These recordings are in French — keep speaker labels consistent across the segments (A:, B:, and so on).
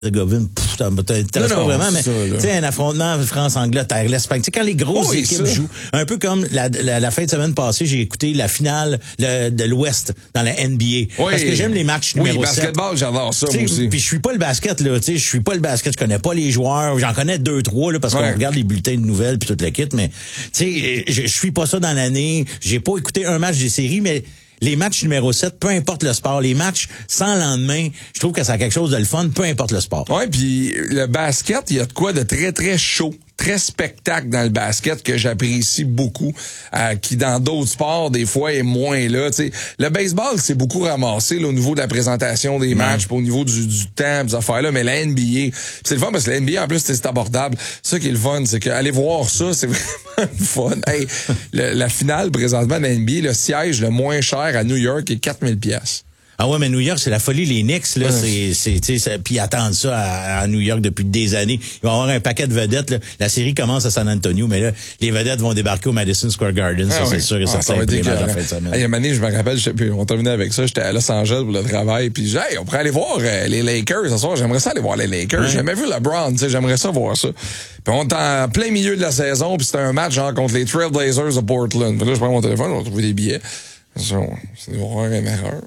A: Govin, t'intéresses pas vraiment, mais tu sais, un affrontement France-Angleterre, l'Espagne. Tu sais, quand les grosses équipes jouent, un peu comme la fin de semaine passée, j'ai écouté la finale de l'Ouest dans la NBA. Parce que j'aime les matchs numéro 7.
B: Oui, basketball, j'adore ça, moi aussi.
A: Puis je suis pas le basket, là, tu sais, je connais pas les joueurs, j'en connais 2-3, là, parce qu'on regarde les bulletins de nouvelles puis toute la kit, mais tu sais, je suis pas ça dans l'année, j'ai pas écouté un match des séries, mais les matchs numéro 7, peu importe le sport, les matchs sans lendemain, je trouve que ça a quelque chose de le fun, peu importe le sport.
B: Ouais, puis le basket, il y a de quoi de très, très chaud, très spectacle dans le basket que j'apprécie beaucoup, qui dans d'autres sports, des fois, est moins là. T'sais. Le baseball, c'est beaucoup ramassé là, au niveau de la présentation des matchs, au niveau du temps, des affaires-là, mais la NBA, c'est le fun parce que la NBA, en plus, c'est abordable. Ça qui est le fun, c'est qu'aller voir ça, c'est vraiment le fun. Hey, la finale, présentement, de la NBA, le siège le moins cher à New York est 4000 $.
A: Ah ouais, mais New York, c'est la folie. Les Knicks, là, puis ils attendent ça à New York depuis des années. Ils vont avoir un paquet de vedettes, là. La série commence à San Antonio, mais là, les vedettes vont débarquer au Madison Square Garden. C'est sûr et certain.
B: Pour les matchs en fin de semaine. Hey, une année, je me rappelle, on terminait avec ça, j'étais à Los Angeles pour le travail, puis j'ai hey, on pourrait aller voir les Lakers ce soir. J'aimerais ça aller voir les Lakers. J'ai jamais vu LeBron, tu sais, j'aimerais ça voir ça. Puis on est en plein milieu de la saison, puis c'était un match genre contre les Trail Blazers de Portland. Puis là, je prends mon téléphone, on va trouver des billets. C'est avoir une erreur.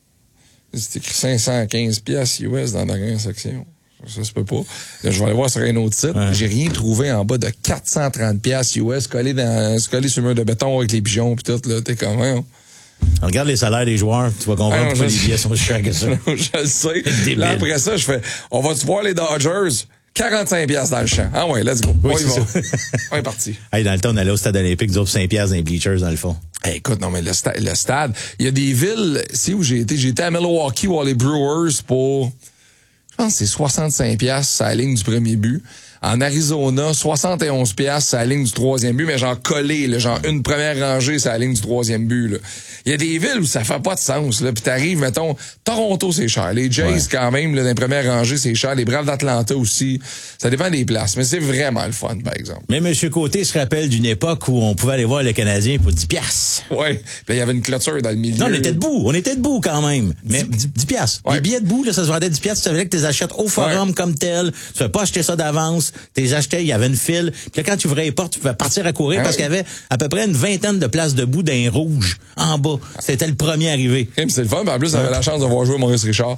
B: C'est écrit 515 $US dans la dernière section. Ça se peut pas. Là, je vais aller voir sur un autre site. J'ai rien trouvé en bas de 430 $US collé sur le mur de béton avec les pigeons pis tout, là. T'es comment?
A: Regarde les salaires des joueurs, tu vas comprendre pourquoi les billets sont chers que ça.
B: Je le sais. Là, après ça, je fais, on va-tu voir les Dodgers? 45 $ dans le champ. Ah ouais, let's go.
A: Oui,
B: on y va. On est parti.
A: Hey, dans le temps, on allait au stade olympique, nous autres 5 $ dans les bleachers, dans le fond.
B: Hey, écoute, non, mais le stade, il y a des villes, c'est où j'ai été. J'ai été à Milwaukee voir les Brewers pour, je pense que c'est 65 $ à la ligne du premier but. En Arizona, 71 $ à la ligne du troisième but, mais genre collé, là, genre une première rangée c'est la ligne du troisième but. Là. Il y a des villes où ça fait pas de sens. Là. Puis t'arrives, mettons, Toronto, c'est cher. Les Jays, quand même, là, dans les premières rangées, c'est cher. Les Braves d'Atlanta aussi. Ça dépend des places, mais c'est vraiment le fun, par exemple.
A: Mais M. Côté se rappelle d'une époque où on pouvait aller voir le Canadien pour 10 $.
B: Oui, puis il y avait une clôture dans le milieu.
A: Non, on était debout quand même. Mais 10 $.
B: Ouais.
A: Les billets debout, là, ça se vendait 10 $. Tu savais que tu les achètes au forum comme tel. Tu ne fais pas acheter ça d'avance. Tu les achetais, il y avait une file. Puis là, quand tu ouvrais les portes, tu pouvais partir à courir parce qu'il y avait à peu près une vingtaine de places debout d'un rouge en bas. C'était le premier arrivé.
B: C'est le fun, mais en plus, j'avais la chance de voir jouer Maurice Richard.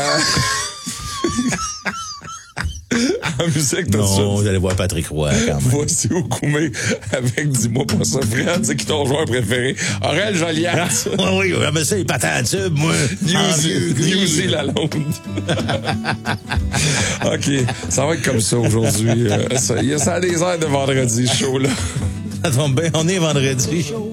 B: En musique,
A: non, vous allez voir Patrick Roy, quand même.
B: Voici au Koumé avec Dis-moi pas ça, Fred, c'est qui ton joueur préféré? Aurel Joliat.
A: Oui, mais ça, les patins tubes, moi.
B: Newsy Lalonde. OK, ça va être comme ça aujourd'hui. Ça a des airs de vendredi chaud, là.
A: Ça tombe bien, on est vendredi.